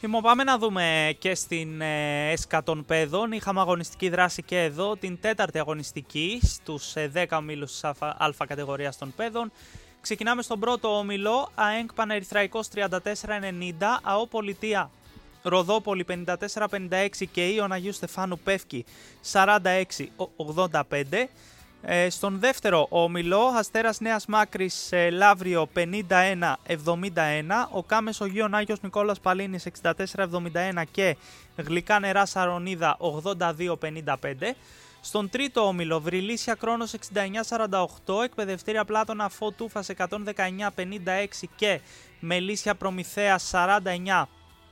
Λοιπόν, πάμε να δούμε και στην ΕΣΚΑ των παιδών. Είχαμε αγωνιστική δράση και εδώ, την τέταρτη αγωνιστική στους 10 ομίλους της Α κατηγορίας των παιδών. Ξεκινάμε στον πρώτο όμιλο, ΑΕΝΚ Πανερυθραϊκός 34-90, ΑΟ Πολιτεία Ροδόπολη 54-56 και Ιων Αγίου Στεφάνου Πεύκη 46-85. Στον δεύτερο όμιλο, Αστέρας Νέας Μάκρης Λαύριο 51-71, ο Κάμες Ογείων Άγιος Νικόλας Παλίνης 64-71 και Γλυκά Νερά Σαρονίδα 82-55. Στον τρίτο όμιλο, Βρυλίσια Κρόνος 69-48, Εκπαιδευτήρια Πλάτωνα Φωτούφας 119-56 και Μελίσια Προμηθέα 49-58.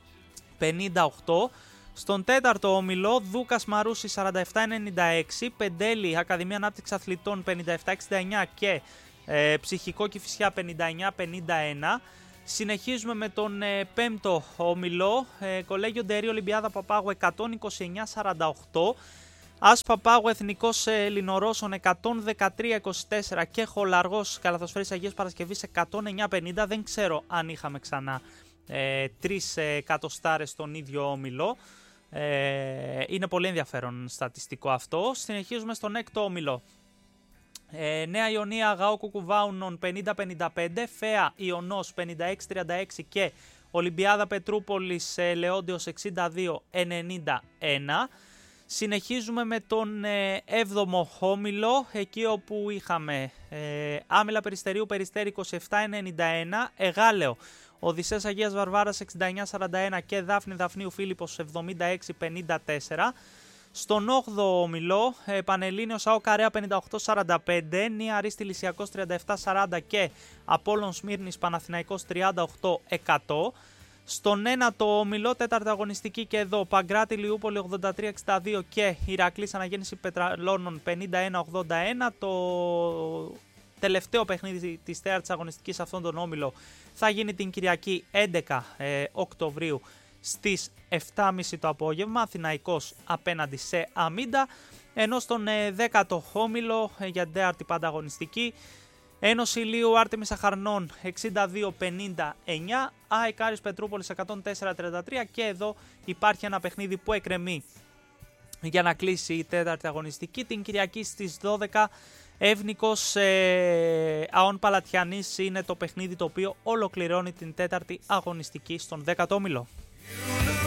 Στον τέταρτο όμιλο, Δούκας Μαρούση 47-96, Πεντέλη Ακαδημία Ανάπτυξης Αθλητών 57-69 και Ψυχικό Κηφισιά 59-51. Συνεχίζουμε με τον πέμπτο όμιλο, Κολέγιο Ντερί Ολυμπιάδα Παπάγου 129-48, ΑΣ Παπάγου Εθνικός Λινορώσων 113-24 και Χολαργός Καλαθοσφαίρης Αγίας Παρασκευής 109-50. Δεν ξέρω αν είχαμε ξανά τρεις εκατοστάρες στον ίδιο όμιλο. Είναι πολύ ενδιαφέρον στατιστικό αυτό. Συνεχίζουμε στον έκτο όμιλο. Νέα Ιωνία Γαό Κουκουβάουνων 50-55, ΦΕΑ Ιωνός 56-36 και Ολυμπιάδα Πετρούπολης Λεόντιος 62-91. Συνεχίζουμε με τον 7ο όμιλο, εκεί όπου είχαμε Άμυλα Περιστερίου Περιστέρι 27-91, Εγάλεο Οδυσσέας Αγίας Βαρβάρας 69-41 και Δάφνη Δαφνίου Φίλιππος 76-54. Στον 8ο όμιλο, Πανελλήνιος ΑΟ Καρέα 58-45, Νία Αρίστη Λυσιακός 37-40 και Απόλλων Σμύρνης Παναθηναϊκός 38-100. Στον 9ο όμιλο, τέταρτη αγωνιστική και εδώ, Παγκράτη Λιούπολη 83-62 και Ηρακλής Αναγέννηση Πετραλώνων 51-81. Το τελευταίο παιχνίδι της τέταρτης αγωνιστικής σε αυτόν τον όμιλο θα γίνει την Κυριακή 11 Οκτωβρίου στις 7.30 το απόγευμα, Αθηναϊκός απέναντι σε Αμίντα. Ενώ στον 10ο όμιλο για την τέταρτη πάντα αγωνιστική, Ένωση Ηλίου Άρτεμις Αχαρνών 62-59, ΑΕΚ Άρης Πετρούπολης 104-33 και εδώ υπάρχει ένα παιχνίδι που εκκρεμεί για να κλείσει η τέταρτη αγωνιστική. Την Κυριακή στις 12 Εύνικος ΑΟΝ Παλατιανής είναι το παιχνίδι το οποίο ολοκληρώνει την τέταρτη αγωνιστική στον 10ο όμιλο.